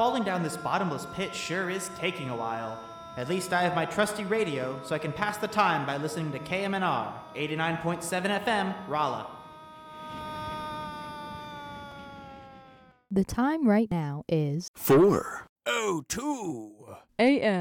falling down this bottomless pit sure is taking a while. At least I have my trusty radio, so I can pass the time by listening to KMNR, 89.7 FM, Rolla. The time right now is 4:02 a.m.